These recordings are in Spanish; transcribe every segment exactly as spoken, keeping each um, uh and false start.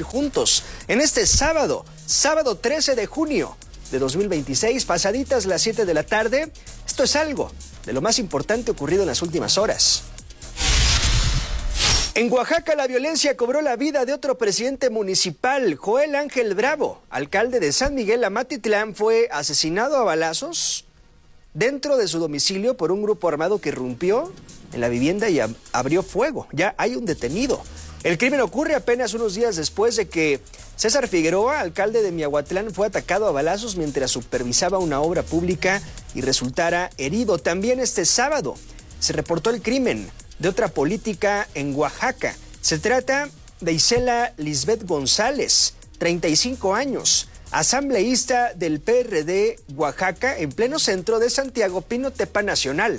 juntos en este sábado, sábado trece de junio de dos mil veintiséis, pasaditas las siete de la tarde. Esto es algo de lo más importante ocurrido en las últimas horas. En Oaxaca, la violencia cobró la vida de otro presidente municipal. Joel Ángel Bravo, alcalde de San Miguel Amatitlán, fue asesinado a balazos dentro de su domicilio por un grupo armado que irrumpió en la vivienda y ab- abrió fuego. Ya hay un detenido. El crimen ocurre apenas unos días después de que César Figueroa, alcalde de Miahuatlán, fue atacado a balazos mientras supervisaba una obra pública y resultara herido. También este sábado se reportó el crimen de otra política en Oaxaca. Se trata de Isela Lisbeth González, treinta y cinco años, asambleísta del P R D Oaxaca, en pleno centro de Santiago, Pinotepa Nacional.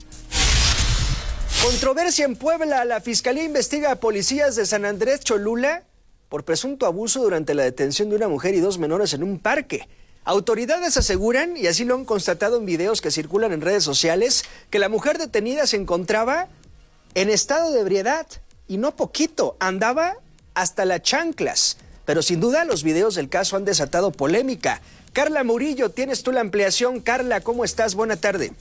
Controversia en Puebla. La Fiscalía investiga a policías de San Andrés Cholula por presunto abuso durante la detención de una mujer y dos menores en un parque. Autoridades aseguran, y así lo han constatado en videos que circulan en redes sociales, que la mujer detenida se encontraba en estado de ebriedad, y no poquito, andaba hasta las chanclas. Pero sin duda los videos del caso han desatado polémica. Carla Murillo, tienes tú la ampliación. Carla, ¿cómo estás? Buena tarde.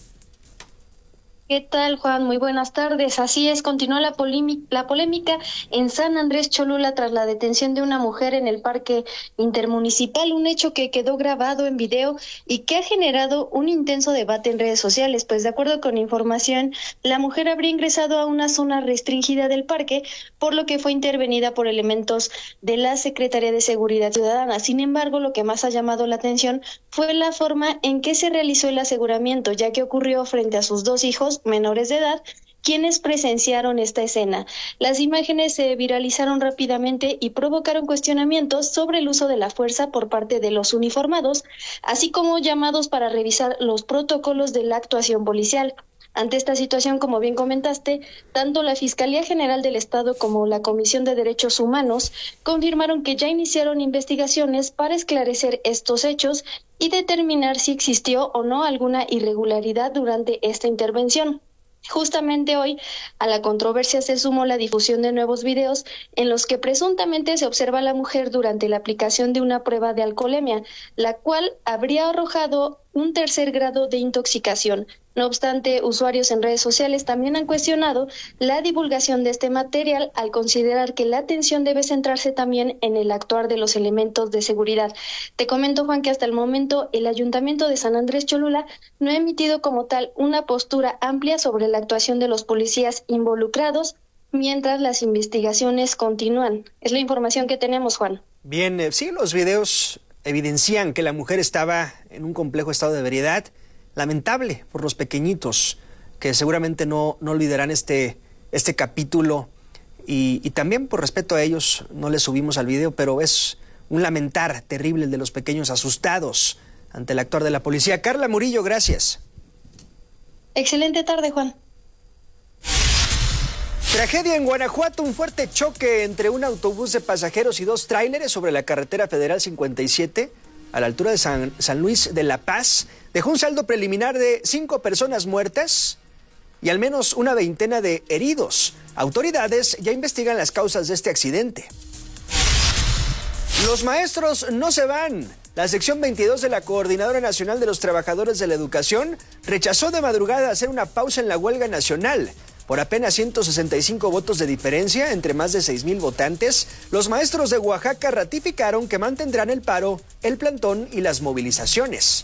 ¿Qué tal, Juan? Muy buenas tardes. Así es, continúa la, polémica, la polémica en San Andrés Cholula tras la detención de una mujer en el parque intermunicipal, un hecho que quedó grabado en video y que ha generado un intenso debate en redes sociales, pues de acuerdo con información, la mujer habría ingresado a una zona restringida del parque, por lo que fue intervenida por elementos de la Secretaría de Seguridad Ciudadana. Sin embargo, lo que más ha llamado la atención fue la forma en que se realizó el aseguramiento, ya que ocurrió frente a sus dos hijos menores de edad, quienes presenciaron esta escena. Las imágenes se viralizaron rápidamente y provocaron cuestionamientos sobre el uso de la fuerza por parte de los uniformados, así como llamados para revisar los protocolos de la actuación policial. Ante esta situación, como bien comentaste, tanto la Fiscalía General del Estado como la Comisión de Derechos Humanos confirmaron que ya iniciaron investigaciones para esclarecer estos hechos y determinar si existió o no alguna irregularidad durante esta intervención. Justamente hoy, a la controversia se sumó la difusión de nuevos videos en los que presuntamente se observa a la mujer durante la aplicación de una prueba de alcoholemia, la cual habría arrojado un tercer grado de intoxicación. No obstante, usuarios en redes sociales también han cuestionado la divulgación de este material al considerar que la atención debe centrarse también en el actuar de los elementos de seguridad. Te comento, Juan, que hasta el momento el Ayuntamiento de San Andrés Cholula no ha emitido como tal una postura amplia sobre la actuación de los policías involucrados mientras las investigaciones continúan. Es la información que tenemos, Juan. Bien, eh, sí, los videos evidencian que la mujer estaba en un complejo estado de ebriedad. Lamentable por los pequeñitos que seguramente no, no olvidarán este, este capítulo y, y también por respeto a ellos no les subimos al video, pero es un lamentar terrible el de los pequeños asustados ante el actuar de la policía. Carla Murillo, gracias. Excelente tarde, Juan. Tragedia en Guanajuato, un fuerte choque entre un autobús de pasajeros y dos tráileres sobre la carretera federal cincuenta y siete a la altura de San, San Luis de la Paz. Dejó un saldo preliminar de cinco personas muertas y al menos una veintena de heridos. Autoridades ya investigan las causas de este accidente. Los maestros no se van. La sección veintidós de la Coordinadora Nacional de los Trabajadores de la Educación rechazó de madrugada hacer una pausa en la huelga nacional. Por apenas ciento sesenta y cinco votos de diferencia entre más de seis mil votantes, los maestros de Oaxaca ratificaron que mantendrán el paro, el plantón y las movilizaciones.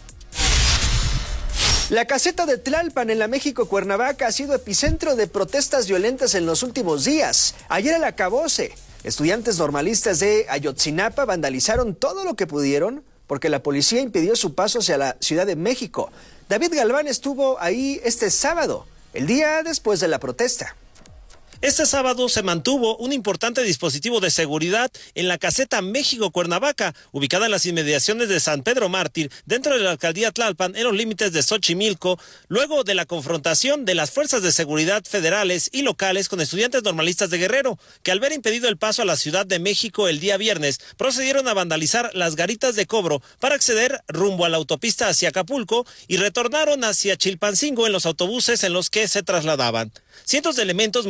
La caseta de Tlalpan en la México Cuernavaca ha sido epicentro de protestas violentas en los últimos días. Ayer el acabose. Estudiantes normalistas de Ayotzinapa vandalizaron todo lo que pudieron porque la policía impidió su paso hacia la Ciudad de México. David Galván estuvo ahí este sábado, el día después de la protesta. Este sábado se mantuvo un importante dispositivo de seguridad en la caseta México-Cuernavaca, ubicada en las inmediaciones de San Pedro Mártir, dentro de la alcaldía Tlalpan, en los límites de Xochimilco, luego de la confrontación de las fuerzas de seguridad federales y locales con estudiantes normalistas de Guerrero, que al ver impedido el paso a la Ciudad de México el día viernes, procedieron a vandalizar las garitas de cobro para acceder rumbo a la autopista hacia Acapulco y retornaron hacia Chilpancingo en los autobuses en los que se trasladaban. Cientos de elementos mantienen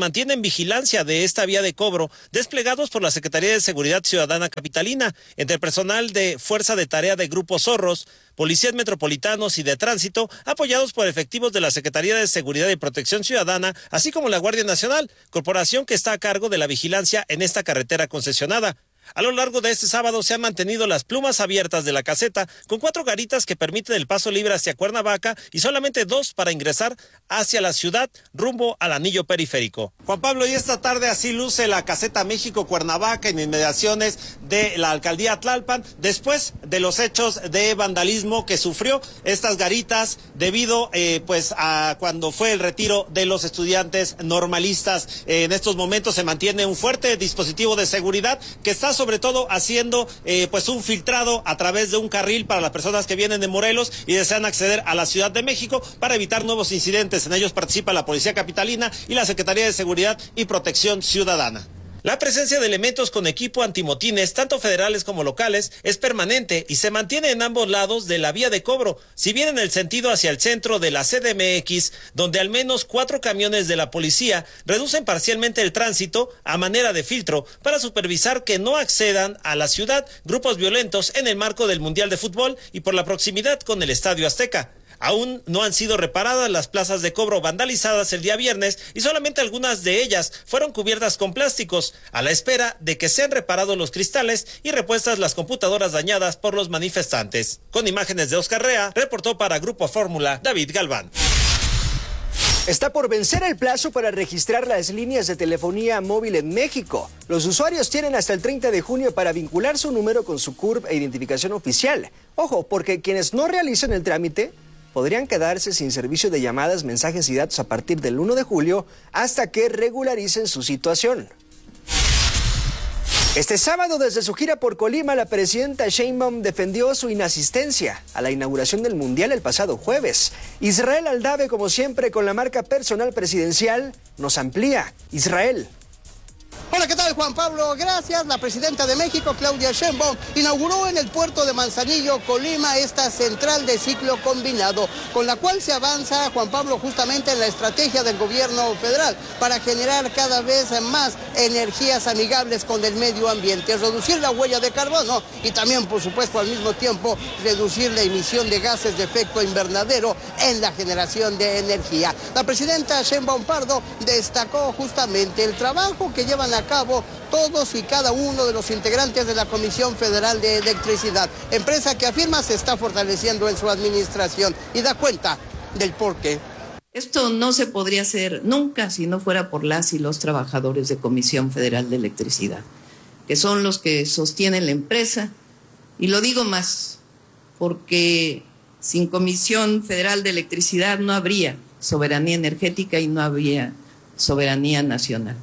vigilancia de esta vía de cobro desplegados por la Secretaría de Seguridad Ciudadana Capitalina, entre personal de Fuerza de Tarea de Grupo Zorros, policías metropolitanos y de tránsito, apoyados por efectivos de la Secretaría de Seguridad y Protección Ciudadana, así como la Guardia Nacional, corporación que está a cargo de la vigilancia en esta carretera concesionada. A lo largo de este sábado se han mantenido las plumas abiertas de la caseta, con cuatro garitas que permiten el paso libre hacia Cuernavaca y solamente dos para ingresar hacia la ciudad rumbo al anillo periférico. Juan Pablo, y esta tarde así luce la caseta México-Cuernavaca en inmediaciones de la alcaldía Tlalpan, después de los hechos de vandalismo que sufrió estas garitas debido eh, pues a cuando fue el retiro de los estudiantes normalistas. Eh, en estos momentos se mantiene un fuerte dispositivo de seguridad que está sobre todo haciendo eh, pues un filtrado a través de un carril para las personas que vienen de Morelos y desean acceder a la Ciudad de México para evitar nuevos incidentes. En ellos participa la Policía Capitalina y la Secretaría de Seguridad y Protección Ciudadana. La presencia de elementos con equipo antimotines, tanto federales como locales, es permanente y se mantiene en ambos lados de la vía de cobro, si bien en el sentido hacia el centro de la C D M X, donde al menos cuatro camiones de la policía reducen parcialmente el tránsito a manera de filtro para supervisar que no accedan a la ciudad grupos violentos en el marco del Mundial de Fútbol y por la proximidad con el Estadio Azteca. Aún no han sido reparadas las plazas de cobro vandalizadas el día viernes y solamente algunas de ellas fueron cubiertas con plásticos, a la espera de que sean reparados los cristales y repuestas las computadoras dañadas por los manifestantes. Con imágenes de Oscar Rea, reportó para Grupo Fórmula David Galván. Está por vencer el plazo para registrar las líneas de telefonía móvil en México. Los usuarios tienen hasta el treinta de junio para vincular su número con su C U R P e identificación oficial. Ojo, porque quienes no realicen el trámite podrían quedarse sin servicio de llamadas, mensajes y datos a partir del uno de julio hasta que regularicen su situación. Este sábado, desde su gira por Colima, la presidenta Sheinbaum defendió su inasistencia a la inauguración del Mundial el pasado jueves. Israel Aldave, como siempre, con la marca personal presidencial, nos amplía. Israel. Hola, ¿qué tal, Juan Pablo? Gracias. La presidenta de México, Claudia Sheinbaum, inauguró en el puerto de Manzanillo, Colima, esta central de ciclo combinado, con la cual se avanza, Juan Pablo, justamente en la estrategia del gobierno federal para generar cada vez más energías amigables con el medio ambiente, reducir la huella de carbono y también, por supuesto, al mismo tiempo, reducir la emisión de gases de efecto invernadero en la generación de energía. La presidenta Sheinbaum Pardo destacó justamente el trabajo que llevan a cabo todos y cada uno de los integrantes de la Comisión Federal de Electricidad, empresa que afirma se está fortaleciendo en su administración y da cuenta del porqué. Esto no se podría hacer nunca si no fuera por las y los trabajadores de Comisión Federal de Electricidad, que son los que sostienen la empresa, y lo digo más, porque sin Comisión Federal de Electricidad no habría soberanía energética y no habría soberanía nacional.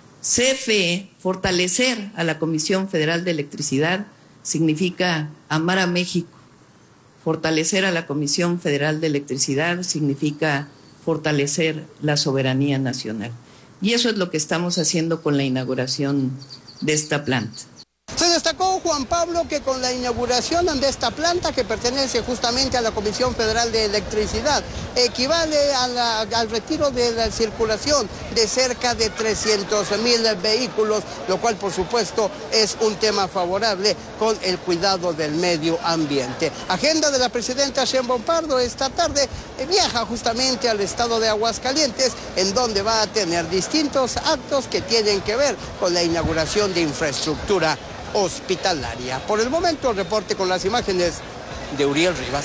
C F E, fortalecer a la Comisión Federal de Electricidad, significa amar a México. Fortalecer a la Comisión Federal de Electricidad significa fortalecer la soberanía nacional. Y eso es lo que estamos haciendo con la inauguración de esta planta. Se destacó, Juan Pablo, que con la inauguración de esta planta, que pertenece justamente a la Comisión Federal de Electricidad, equivale a la, al retiro de la circulación de cerca de trescientos mil vehículos, lo cual, por supuesto, es un tema favorable con el cuidado del medio ambiente. Agenda de la presidenta Sheinbaum Pardo esta tarde eh, viaja justamente al estado de Aguascalientes, en donde va a tener distintos actos que tienen que ver con la inauguración de infraestructura hospitalaria. Por el momento, el reporte con las imágenes de Uriel Rivas.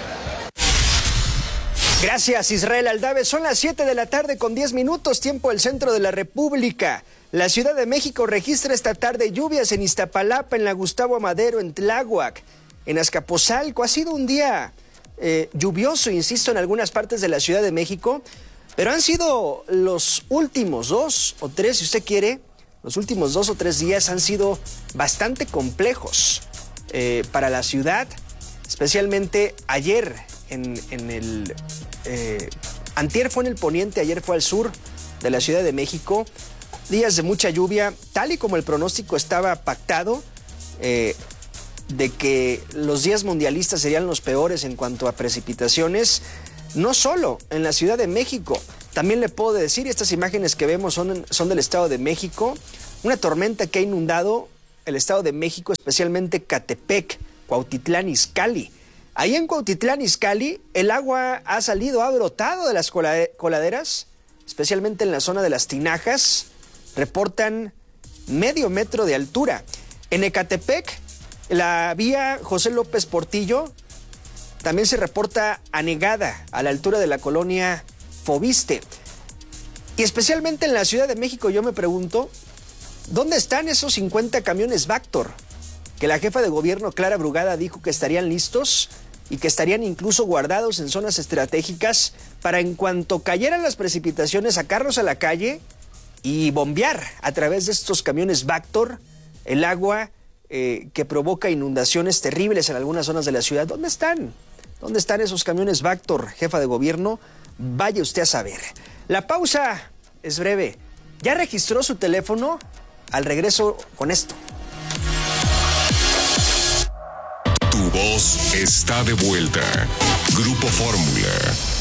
Gracias, Israel Aldave. Son las siete de la tarde con diez minutos, tiempo del centro de la República. La Ciudad de México registra esta tarde lluvias en Iztapalapa, en la Gustavo Madero, en Tláhuac, en Azcapotzalco. Ha sido un día eh, lluvioso, insisto, en algunas partes de la Ciudad de México, pero han sido los últimos dos o tres, si usted quiere, los últimos dos o tres días han sido bastante complejos eh, para la ciudad, especialmente ayer en, en el... Eh, antier fue en el poniente, ayer fue al sur de la Ciudad de México. Días de mucha lluvia, tal y como el pronóstico estaba pactado, eh, de que los días mundialistas serían los peores en cuanto a precipitaciones, no solo en la Ciudad de México, También le puedo decir, y estas imágenes que vemos son, son del Estado de México, una tormenta que ha inundado el Estado de México, especialmente Catepec, Cuautitlán Izcalli. Ahí en Cuautitlán Izcalli, el agua ha salido, ha brotado de las coladeras, especialmente en la zona de las tinajas, reportan medio metro de altura. En Ecatepec, la vía José López Portillo también se reporta anegada a la altura de la colonia Fobiste. Y especialmente en la Ciudad de México, yo me pregunto, ¿dónde están esos cincuenta camiones Vactor? Que la jefa de gobierno, Clara Brugada, dijo que estarían listos y que estarían incluso guardados en zonas estratégicas para en cuanto cayeran las precipitaciones sacarlos a la calle y bombear a través de estos camiones Vactor el agua eh, que provoca inundaciones terribles en algunas zonas de la ciudad. ¿Dónde están? ¿Dónde están esos camiones Vactor, jefa de gobierno? Vaya usted a saber. La pausa es breve. ¿Ya registró su teléfono? Al regreso con esto. Tu voz está de vuelta. Grupo Fórmula.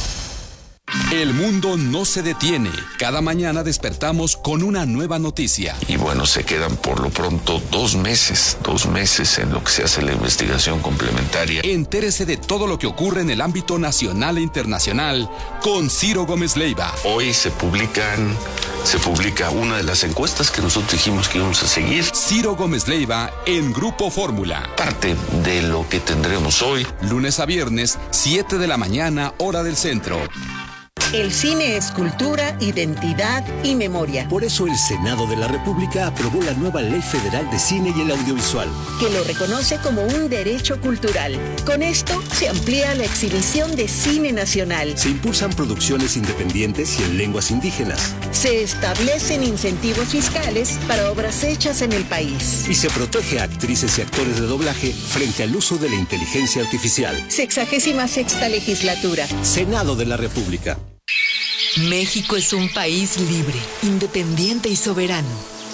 El mundo no se detiene. Cada mañana despertamos con una nueva noticia. Y bueno, se quedan por lo pronto dos meses, dos meses en lo que se hace la investigación complementaria. Entérese de todo lo que ocurre en el ámbito nacional e internacional con Ciro Gómez Leiva. Hoy se publican, se publica una de las encuestas que nosotros dijimos que íbamos a seguir. Ciro Gómez Leiva en Grupo Fórmula. Parte de lo que tendremos hoy. Lunes a viernes, siete de la mañana, hora del centro. El cine es cultura, identidad y memoria. Por eso el Senado de la República aprobó la nueva Ley Federal de Cine y el Audiovisual, que lo reconoce como un derecho cultural. Con esto se amplía la exhibición de cine nacional. Se impulsan producciones independientes y en lenguas indígenas. Se establecen incentivos fiscales para obras hechas en el país. Y se protege a actrices y actores de doblaje frente al uso de la inteligencia artificial. Sexagésima sexta legislatura. Senado de la República. México es un país libre, independiente y soberano.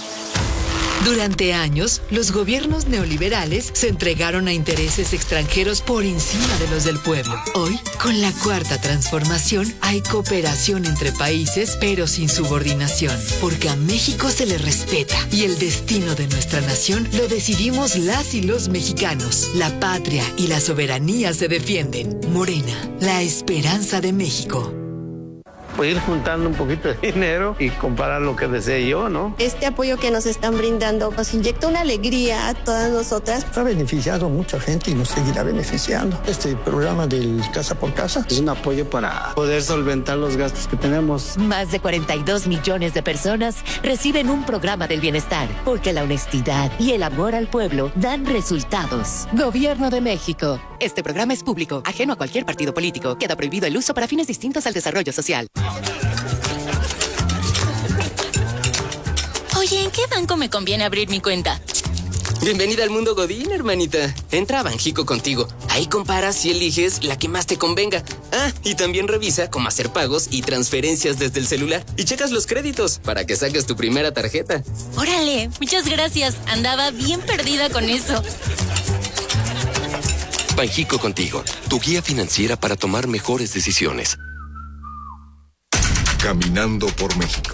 Durante años, los gobiernos neoliberales se entregaron a intereses extranjeros por encima de los del pueblo. Hoy, con la cuarta transformación, hay cooperación entre países, pero sin subordinación, porque a México se le respeta y el destino de nuestra nación lo decidimos las y los mexicanos. La patria y la soberanía se defienden. Morena, la esperanza de México. Pues ir juntando un poquito de dinero y comprar lo que desee yo, ¿no? Este apoyo que nos están brindando nos inyecta una alegría a todas nosotras. Ha beneficiado a mucha gente y nos seguirá beneficiando. Este programa del Casa por Casa es un apoyo para poder solventar los gastos que tenemos. Más de cuarenta y dos millones de personas reciben un programa del bienestar, porque la honestidad y el amor al pueblo dan resultados. Gobierno de México. Este programa es público, ajeno a cualquier partido político. Queda prohibido el uso para fines distintos al desarrollo social. Oye, ¿en qué banco me conviene abrir mi cuenta? Bienvenida al mundo Godín, hermanita. Entra a Banjico Contigo. Ahí comparas y eliges la que más te convenga. Ah, y también revisa cómo hacer pagos y transferencias desde el celular. Y checas los créditos para que saques tu primera tarjeta. Órale, muchas gracias. Andaba bien perdida con eso. Banjico Contigo, tu guía financiera para tomar mejores decisiones. Caminando por México.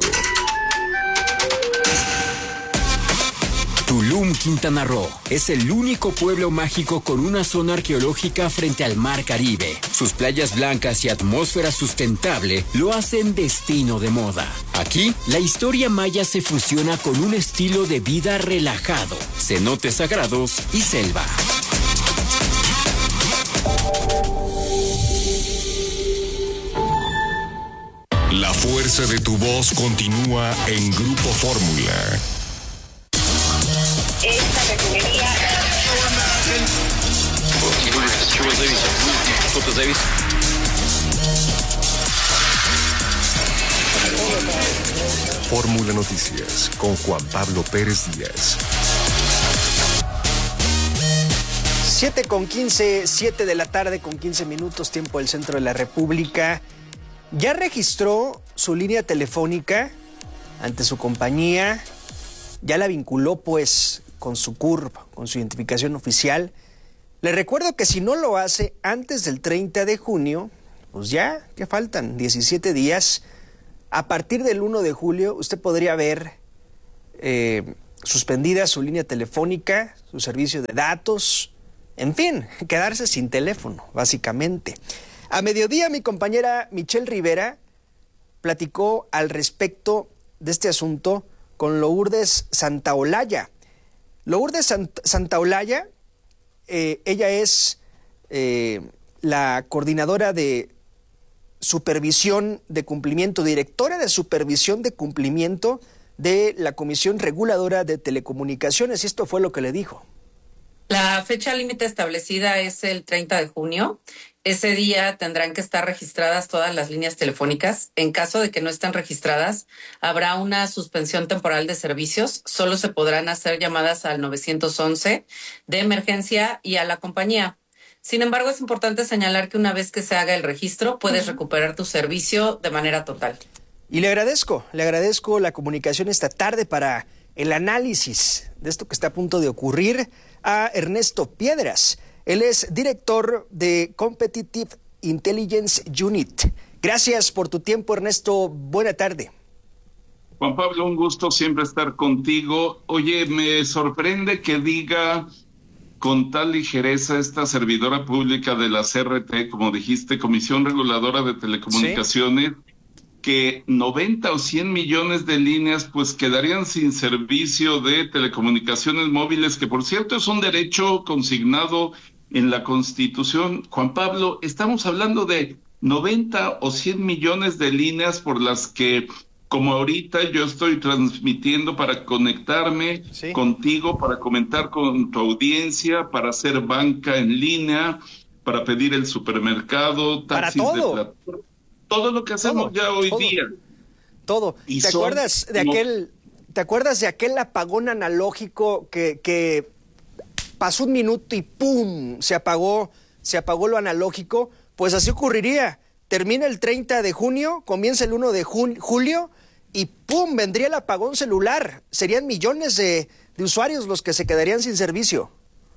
Tulum, Quintana Roo, es el único pueblo mágico con una zona arqueológica frente al Mar Caribe. Sus playas blancas y atmósfera sustentable lo hacen destino de moda. Aquí, la historia maya se fusiona con un estilo de vida relajado, cenotes sagrados y selva. La fuerza de tu voz continúa en Grupo Fórmula. Esta refinería. Fórmula Noticias con Juan Pablo Pérez Díaz. siete con quince, siete de la tarde con quince minutos, tiempo del centro de la República. ¿Ya registró su línea telefónica ante su compañía? ¿Ya la vinculó pues con su C U R P, con su identificación oficial? Le recuerdo que si no lo hace antes del treinta de junio, pues ya, ¿qué faltan? diecisiete días, a partir del uno de julio usted podría ver eh, suspendida su línea telefónica, su servicio de datos, en fin, quedarse sin teléfono, básicamente. A mediodía mi compañera Michelle Rivera platicó al respecto de este asunto con Lourdes Santaolalla. Lourdes Sant- Santaolalla, eh, ella es eh, la coordinadora de supervisión de cumplimiento, directora de supervisión de cumplimiento de la Comisión Reguladora de Telecomunicaciones. Y esto fue lo que le dijo. La fecha límite establecida es el treinta de junio. Ese día tendrán que estar registradas todas las líneas telefónicas. En caso de que no estén registradas, habrá una suspensión temporal de servicios. Solo se podrán hacer llamadas al nueve once de emergencia y a la compañía. Sin embargo, es importante señalar que una vez que se haga el registro, puedes uh-huh. recuperar tu servicio de manera total. Y le agradezco, le agradezco la comunicación esta tarde para el análisis de esto que está a punto de ocurrir a Ernesto Piedras. Él es director de Competitive Intelligence Unit. Gracias por tu tiempo, Ernesto. Buena tarde. Juan Pablo, un gusto siempre estar contigo. Oye, me sorprende que diga con tal ligereza esta servidora pública de la C R T, como dijiste, Comisión Reguladora de Telecomunicaciones, ¿sí?, que noventa o cien millones de líneas pues quedarían sin servicio de telecomunicaciones móviles, que por cierto es un derecho consignado en la Constitución. Juan Pablo, estamos hablando de noventa o cien millones de líneas por las que, como ahorita yo estoy transmitiendo para conectarme sí. contigo, para comentar con tu audiencia, para hacer banca en línea, para pedir el supermercado, taxis para todo. de plataforma. Todo lo que hacemos todo, ya hoy todo, día. Todo. ¿Te son, acuerdas de no... aquel, te acuerdas de aquel apagón analógico que, que pasó un minuto y ¡pum! se apagó, se apagó lo analógico? Pues así ocurriría. Termina el treinta de junio, comienza el uno de jun- julio y ¡pum! Vendría el apagón celular. Serían millones de, de usuarios los que se quedarían sin servicio.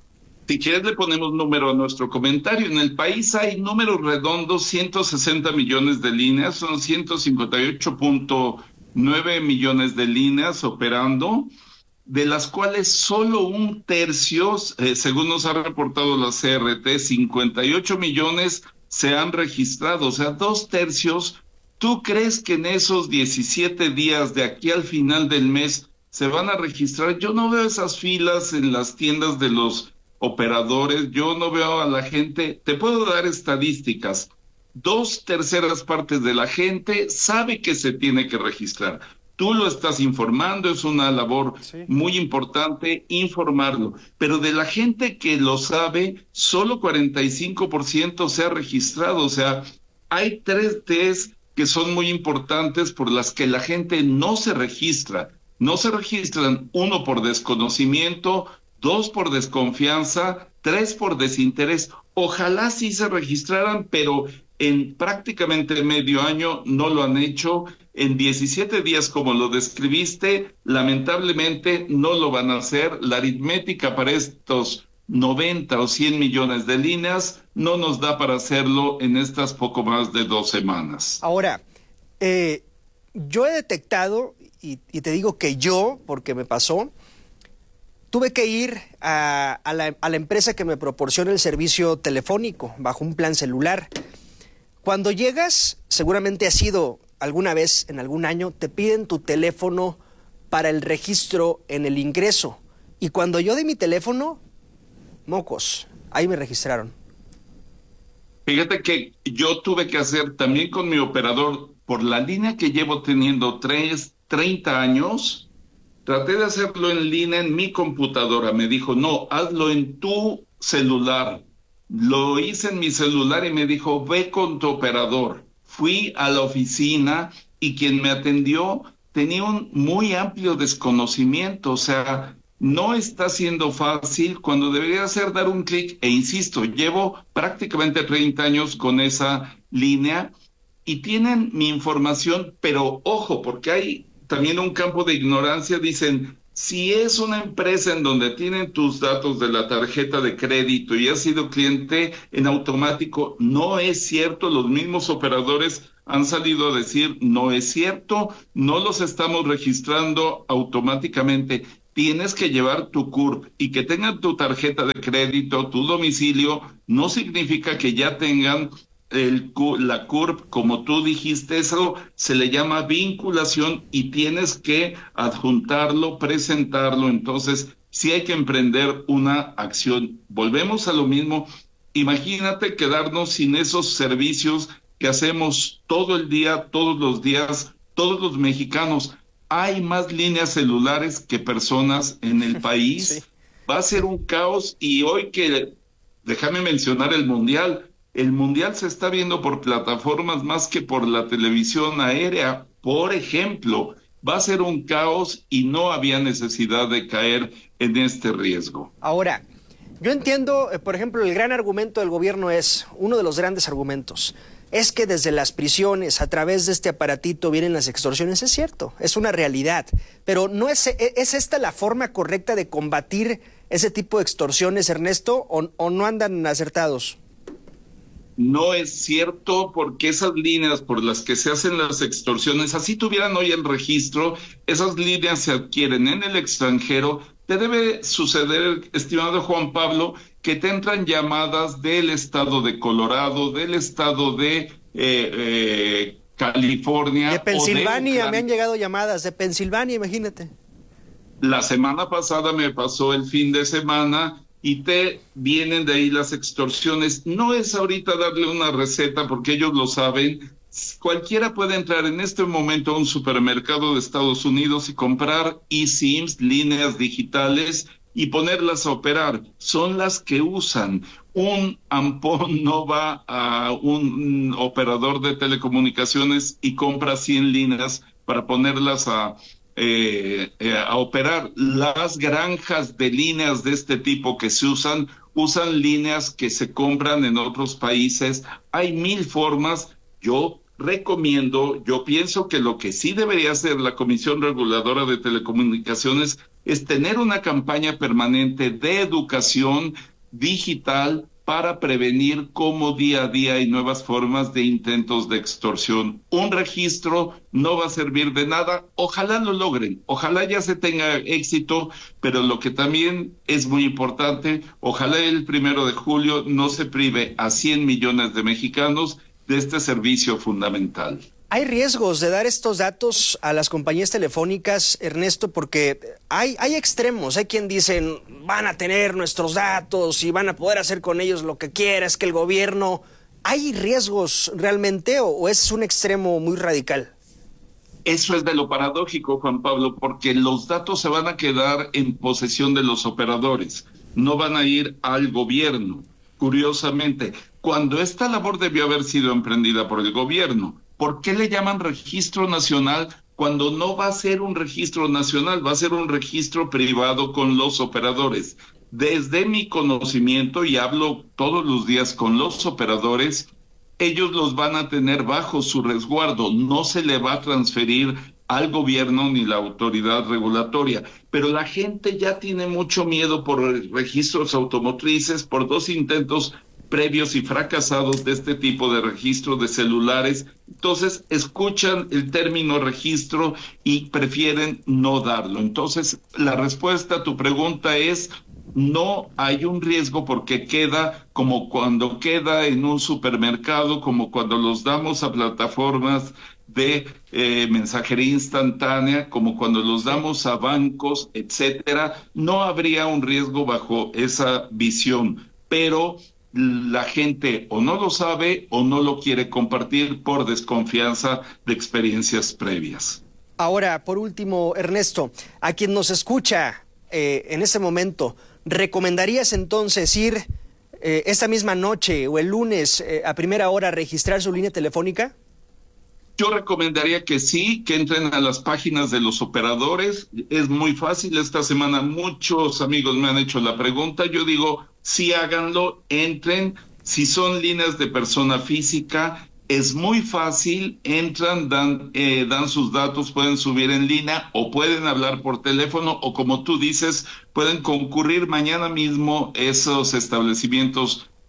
Si quieres le ponemos número a nuestro comentario. En el país hay números redondos, ciento sesenta millones de líneas, son ciento cincuenta y ocho punto nueve millones de líneas operando, de las cuales solo un tercio, eh, según nos ha reportado la C R T, cincuenta y ocho millones se han registrado, o sea, dos tercios. ¿Tú crees que en esos diecisiete días de aquí al final del mes se van a registrar? Yo no veo esas filas en las tiendas de los operadores, yo no veo a la gente. Te puedo dar estadísticas. Dos terceras partes de la gente sabe que se tiene que registrar. Tú lo estás informando, es una labor sí. muy importante informarlo. Pero de la gente que lo sabe, solo cuarenta y cinco por ciento se ha registrado. O sea, hay tres T's que son muy importantes por las que la gente no se registra. No se registran, uno, por desconocimiento, dos, por desconfianza, tres, por desinterés. Ojalá sí se registraran, pero en prácticamente medio año no lo han hecho. En diecisiete días, como lo describiste, lamentablemente no lo van a hacer. La aritmética para estos noventa o cien millones de líneas no nos da para hacerlo en estas poco más de dos semanas. Ahora, eh, yo he detectado, y, y te digo que yo, porque me pasó, tuve que ir a, a, la, a la empresa que me proporciona el servicio telefónico bajo un plan celular. Cuando llegas, seguramente has ido alguna vez en algún año, te piden tu teléfono para el registro en el ingreso. Y cuando yo di mi teléfono, mocos, ahí me registraron. Fíjate que yo tuve que hacer también con mi operador, por la línea que llevo teniendo tres, treinta años, traté de hacerlo en línea en mi computadora. Me dijo, no, hazlo en tu celular. Lo hice en mi celular y me dijo, ve con tu operador. Fui a la oficina y quien me atendió tenía un muy amplio desconocimiento. O sea, no está siendo fácil cuando debería ser dar un clic. E insisto, llevo prácticamente treinta años con esa línea y tienen mi información, pero ojo, porque hay también un campo de ignorancia. Dicen, si es una empresa en donde tienen tus datos de la tarjeta de crédito y has sido cliente, en automático, no es cierto. Los mismos operadores han salido a decir, no es cierto, no los estamos registrando automáticamente. Tienes que llevar tu C U R P y que tengan tu tarjeta de crédito, tu domicilio, no significa que ya tengan el, la C U R P, como tú dijiste, eso se le llama vinculación y tienes que adjuntarlo, presentarlo. Entonces, sí hay que emprender una acción. Volvemos a lo mismo. Imagínate quedarnos sin esos servicios que hacemos todo el día, todos los días, todos los mexicanos. Hay más líneas celulares que personas en el país. Sí. Va a ser un caos y hoy que, déjame mencionar el Mundial, el Mundial se está viendo por plataformas más que por la televisión aérea, por ejemplo. Va a ser un caos y no había necesidad de caer en este riesgo. Ahora, yo entiendo, por ejemplo, el gran argumento del gobierno es, uno de los grandes argumentos, es que desde las prisiones, a través de este aparatito, vienen las extorsiones. Es cierto, es una realidad, pero ¿no es, es esta la forma correcta de combatir ese tipo de extorsiones, Ernesto, o, o no andan acertados? No es cierto, porque esas líneas por las que se hacen las extorsiones, así tuvieran hoy el registro, esas líneas se adquieren en el extranjero. Te debe suceder, estimado Juan Pablo, que te entran llamadas del estado de Colorado, del estado de eh, eh, California. De Pensilvania, me han llegado llamadas de Pensilvania, imagínate. La semana pasada me pasó el fin de semana y te vienen de ahí las extorsiones. No es ahorita darle una receta porque ellos lo saben. Cualquiera puede entrar en este momento a un supermercado de Estados Unidos y comprar eSIMs, líneas digitales, y ponerlas a operar. Son las que usan. Un ampón no va a un operador de telecomunicaciones y compra cien líneas para ponerlas a, eh, eh, a operar. Las granjas de líneas de este tipo que se usan, usan líneas que se compran en otros países. Hay mil formas. Yo recomiendo, yo pienso que lo que sí debería hacer la Comisión Reguladora de Telecomunicaciones es tener una campaña permanente de educación digital para prevenir cómo día a día hay nuevas formas de intentos de extorsión. Un registro no va a servir de nada. Ojalá lo logren, ojalá ya se tenga éxito, pero lo que también es muy importante, ojalá el primero de julio no se prive a cien millones de mexicanos de este servicio fundamental. ¿Hay riesgos de dar estos datos a las compañías telefónicas, Ernesto? Porque hay, hay extremos, hay quien dicen van a tener nuestros datos y van a poder hacer con ellos lo que quiera, es que el gobierno... ¿Hay riesgos realmente o, o es un extremo muy radical? Eso es de lo paradójico, Juan Pablo, porque los datos se van a quedar en posesión de los operadores, no van a ir al gobierno. Curiosamente, cuando esta labor debió haber sido emprendida por el gobierno, ¿por qué le llaman registro nacional cuando no va a ser un registro nacional? Va a ser un registro privado con los operadores. Desde mi conocimiento, y hablo todos los días con los operadores, ellos los van a tener bajo su resguardo. No se le va a transferir al gobierno ni la autoridad regulatoria. Pero la gente ya tiene mucho miedo por registros automotrices, por dos intentos previos y fracasados de este tipo de registro de celulares. Entonces escuchan el término registro y prefieren no darlo. Entonces la respuesta a tu pregunta es no hay un riesgo porque queda como cuando queda en un supermercado, como cuando los damos a plataformas de eh, mensajería instantánea, como cuando los damos a bancos, etcétera. No habría un riesgo bajo esa visión, pero la gente o no lo sabe o no lo quiere compartir por desconfianza de experiencias previas. Ahora, por último, Ernesto, a quien nos escucha eh, en este momento, ¿recomendarías entonces ir eh, esta misma noche o el lunes eh, a primera hora a registrar su línea telefónica? Yo recomendaría que sí, que entren a las páginas de los operadores. Es muy fácil. Esta semana muchos amigos me han hecho la pregunta. Yo digo, sí, háganlo, entren. Si son líneas de persona física, es muy fácil. Entran, dan, eh, dan sus datos, pueden subir en línea o pueden hablar por teléfono o, como tú dices, pueden concurrir mañana mismo esos establecimientos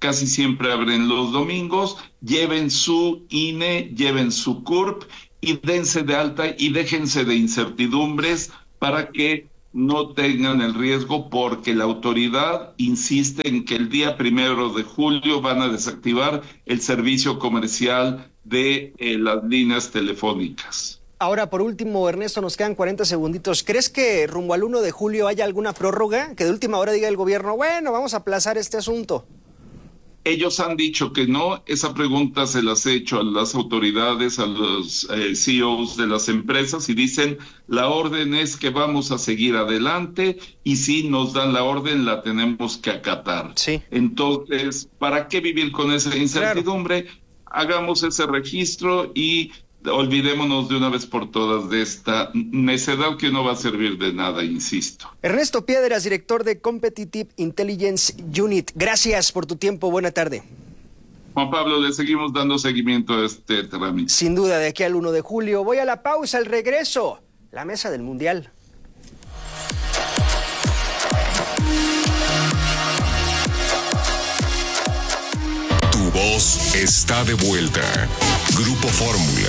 casi siempre abren los domingos, lleven su I N E, lleven su C U R P y dense de alta y déjense de incertidumbres para que no tengan el riesgo, porque la autoridad insiste en que el día primero de julio van a desactivar el servicio comercial de eh, las líneas telefónicas. Ahora, por último, Ernesto, nos quedan cuarenta segunditos. ¿Crees que rumbo al uno de julio haya alguna prórroga? Que de última hora diga el gobierno, bueno, vamos a aplazar este asunto. Ellos han dicho que no. Esa pregunta se las he hecho a las autoridades, a los eh, C E Os de las empresas, y dicen, la orden es que vamos a seguir adelante, y si nos dan la orden, la tenemos que acatar. Sí. Entonces, ¿para qué vivir con esa incertidumbre? Claro. Hagamos ese registro y olvidémonos de una vez por todas de esta necedad que no va a servir de nada, insisto. Ernesto Piedras, director de Competitive Intelligence Unit. Gracias por tu tiempo. Buena tarde. Juan Pablo, le seguimos dando seguimiento a este trámite. Sin duda, de aquí al uno de julio. Voy a la pausa, al regreso. La mesa del Mundial. Tu voz está de vuelta. Grupo Fórmula.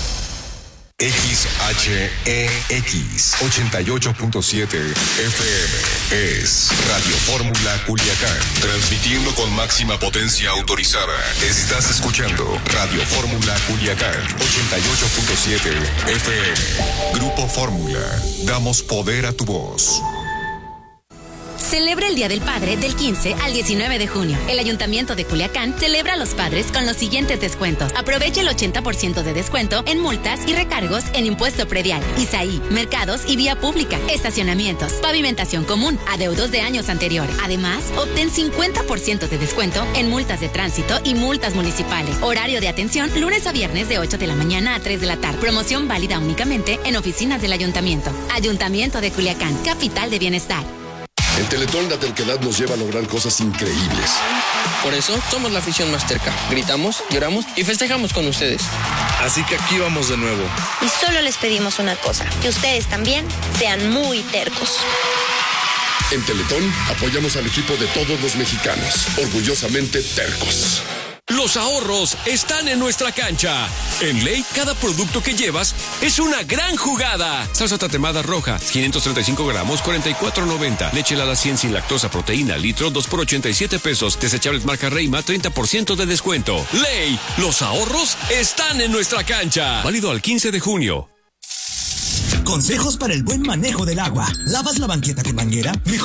X H E X ochenta y ocho punto siete F M es Radio Fórmula Culiacán, transmitiendo con máxima potencia autorizada. Estás escuchando Radio Fórmula Culiacán ochenta y ocho punto siete F M. Grupo Fórmula, damos poder a tu voz. Celebra el Día del Padre del quince al diecinueve de junio. El Ayuntamiento de Culiacán celebra a los padres con los siguientes descuentos. Aprovecha el ochenta por ciento de descuento en multas y recargos en impuesto predial, Isaí, mercados y vía pública, estacionamientos, pavimentación común, adeudos de años anteriores. Además, obtén cincuenta por ciento de descuento en multas de tránsito y multas municipales. Horario de atención lunes a viernes de ocho de la mañana a tres de la tarde. Promoción válida únicamente en oficinas del Ayuntamiento. Ayuntamiento de Culiacán, capital de bienestar. En Teletón la terquedad nos lleva a lograr cosas increíbles. Por eso somos la afición más terca. Gritamos, lloramos y festejamos con ustedes. Así que aquí vamos de nuevo. Y solo les pedimos una cosa, que ustedes también sean muy tercos. En Teletón apoyamos al equipo de todos los mexicanos, orgullosamente tercos. Los ahorros están en nuestra cancha. En Ley, cada producto que llevas es una gran jugada. Salsa tatemada roja, quinientos treinta y cinco gramos, cuarenta y cuatro noventa. Leche helada cien sin lactosa, proteína, litro, dos por ochenta y siete pesos. Desechables marca Reima, treinta por ciento de descuento. Ley, los ahorros están en nuestra cancha. Válido al quince de junio. Consejos para el buen manejo del agua. ¿Lavas la banqueta con manguera? Mejor